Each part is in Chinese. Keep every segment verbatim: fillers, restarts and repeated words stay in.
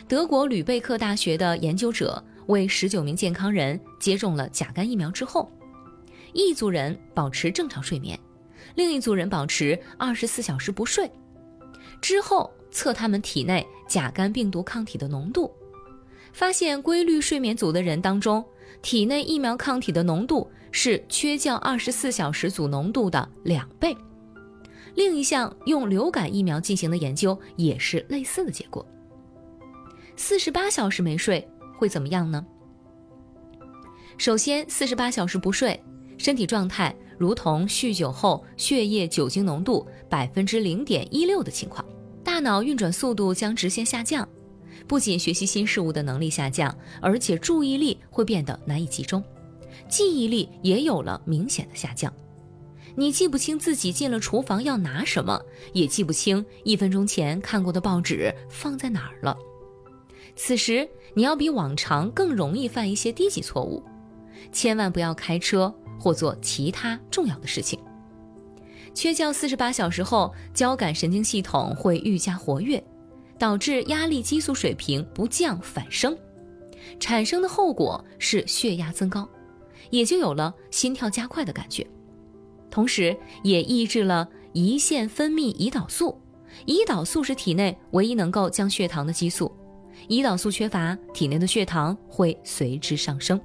德国吕贝克大学的研究者为十九名健康人接种了甲肝疫苗之后，一组人保持正常睡眠，另一组人保持二十四小时不睡。之后测他们体内甲肝病毒抗体的浓度，发现规律睡眠组的人当中，体内疫苗抗体的浓度是缺觉二十四小时组浓度的两倍。另一项用流感疫苗进行的研究也是类似的结果。四十八小时没睡会怎么样呢？首先，四十八小时不睡，身体状态如同酗酒后血液酒精浓度 百分之零点一六 的情况，大脑运转速度将直线下降，不仅学习新事物的能力下降，而且注意力会变得难以集中，记忆力也有了明显的下降。你记不清自己进了厨房要拿什么，也记不清一分钟前看过的报纸放在哪儿了。此时你要比往常更容易犯一些低级错误，千万不要开车或做其他重要的事情。缺觉四十八小时后，交感神经系统会愈加活跃，导致压力激素水平不降反升，产生的后果是血压增高，也就有了心跳加快的感觉。同时也抑制了胰腺分泌胰岛素，胰岛素是体内唯一能够降血糖的激素，胰岛素缺乏，体内的血糖会随之上升。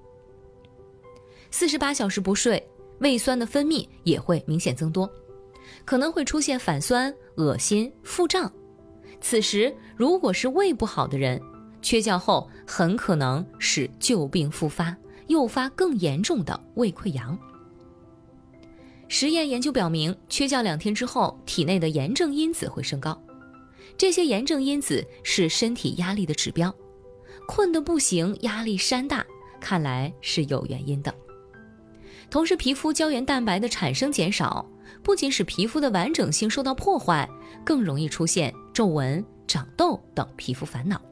四十八小时不睡，胃酸的分泌也会明显增多，可能会出现反酸、恶心、腹胀。此时如果是胃不好的人，缺觉后很可能使旧病复发，诱发更严重的胃溃疡。实验研究表明，缺觉两天之后，体内的炎症因子会升高。这些炎症因子是身体压力的指标，困得不行，压力山大，看来是有原因的。同时，皮肤胶原蛋白的产生减少，不仅使皮肤的完整性受到破坏，更容易出现皱纹、长痘等皮肤烦恼。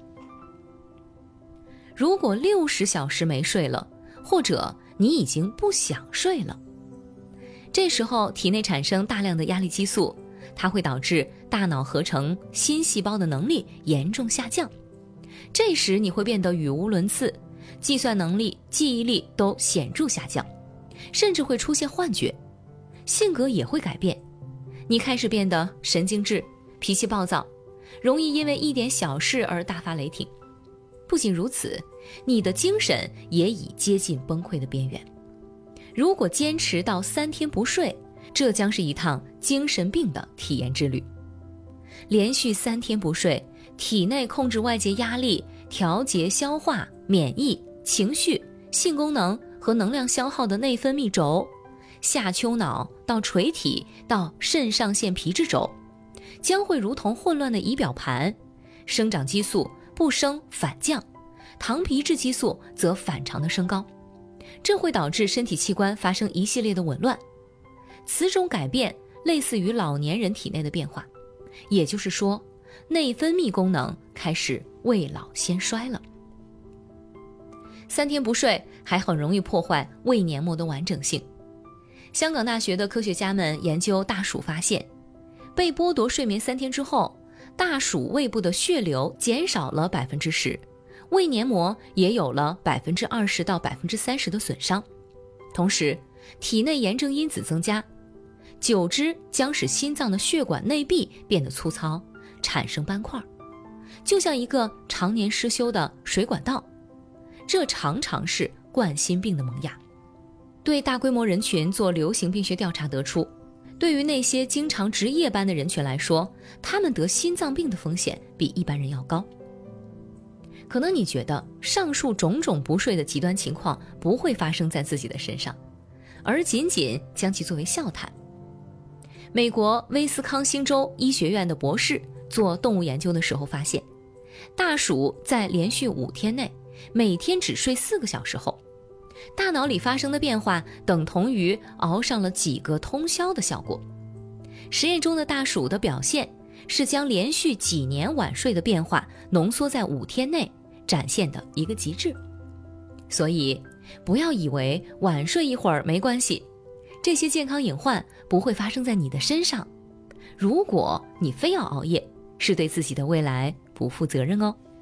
如果六十小时没睡了，或者你已经不想睡了，这时候体内产生大量的压力激素，它会导致大脑合成新细胞的能力严重下降。这时你会变得语无伦次，计算能力、记忆力都显著下降，甚至会出现幻觉，性格也会改变。你开始变得神经质、脾气暴躁，容易因为一点小事而大发雷霆。不仅如此，你的精神也已接近崩溃的边缘。如果坚持到三天不睡，这将是一趟精神病的体验之旅。连续三天不睡，体内控制外界压力、调节消化、免疫、情绪、性功能和能量消耗的内分泌轴，下丘脑到垂体到肾上腺皮质轴，将会如同混乱的仪表盘，生长激素不升反降，糖皮质激素则反常的升高，这会导致身体器官发生一系列的紊乱。此种改变类似于老年人体内的变化，也就是说，内分泌功能开始未老先衰了。三天不睡还很容易破坏胃黏膜的完整性。香港大学的科学家们研究大鼠发现，被剥夺睡眠三天之后，大鼠胃部的血流减少了 百分之十， 胃黏膜也有了 百分之二十到百分之三十 的损伤。同时体内炎症因子增加，久之将使心脏的血管内壁变得粗糙，产生斑块，就像一个常年失修的水管道。这常常是冠心病的萌芽。对大规模人群做流行病学调查得出，对于那些经常值夜班的人群来说，他们得心脏病的风险比一般人要高。可能你觉得上述种种不睡的极端情况不会发生在自己的身上，而仅仅将其作为笑谈。美国威斯康星州医学院的博士做动物研究的时候发现，大鼠在连续五天内每天只睡四个小时后，大脑里发生的变化等同于熬上了几个通宵的效果。实验中的大鼠的表现是将连续几年晚睡的变化浓缩在五天内展现的一个极致。所以不要以为晚睡一会儿没关系，这些健康隐患不会发生在你的身上。如果你非要熬夜，是对自己的未来不负责任哦。